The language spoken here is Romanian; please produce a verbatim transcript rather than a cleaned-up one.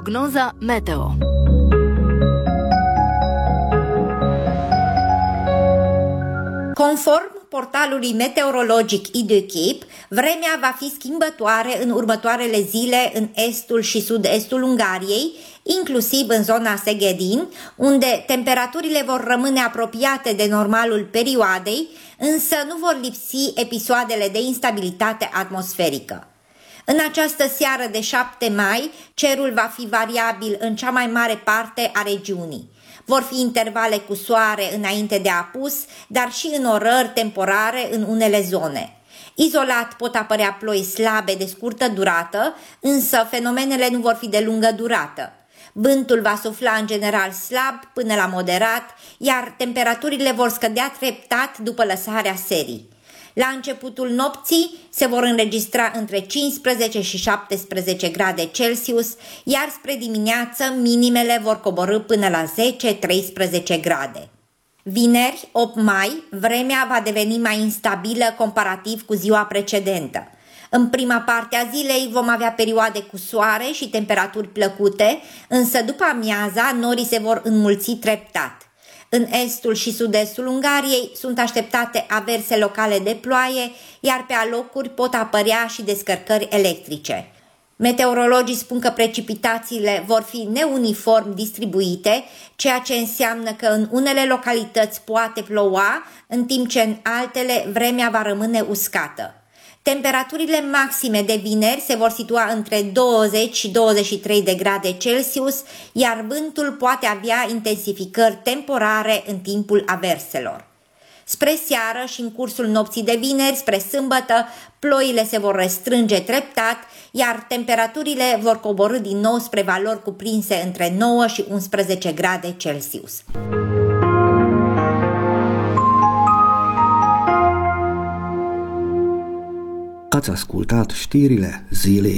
Prognoza meteo. Conform portalului meteorologic Idukip, vremea va fi schimbătoare în următoarele zile în estul și sud-estul Ungariei, inclusiv în zona Szegedin, unde temperaturile vor rămâne apropiate de normalul perioadei, însă nu vor lipsi episoadele de instabilitate atmosferică. În această seară de șapte mai, cerul va fi variabil în cea mai mare parte a regiunii. Vor fi intervale cu soare înainte de apus, dar și înorări temporare în unele zone. Izolat pot apărea ploi slabe de scurtă durată, însă fenomenele nu vor fi de lungă durată. Vântul va sufla în general slab până la moderat, iar temperaturile vor scădea treptat după lăsarea serii. La începutul nopții se vor înregistra între cincisprezece și șaptesprezece grade Celsius, iar spre dimineață minimele vor coborî până la zece treisprezece grade. Vineri, opt mai, vremea va deveni mai instabilă comparativ cu ziua precedentă. În prima parte a zilei vom avea perioade cu soare și temperaturi plăcute, însă după amiaza norii se vor înmulți treptat. În estul și sud-estul Ungariei sunt așteptate averse locale de ploaie, iar pe alocuri pot apărea și descărcări electrice. Meteorologii spun că precipitațiile vor fi neuniform distribuite, ceea ce înseamnă că în unele localități poate ploua, în timp ce în altele vremea va rămâne uscată. Temperaturile maxime de vineri se vor situa între douăzeci și douăzeci și trei de grade Celsius, iar vântul poate avea intensificări temporare în timpul averselor. Spre seară și în cursul nopții de vineri spre sâmbătă, ploile se vor restrânge treptat, iar temperaturile vor coborî din nou spre valori cuprinse între nouă și unsprezece grade Celsius. Ați ascultat știrile zilei.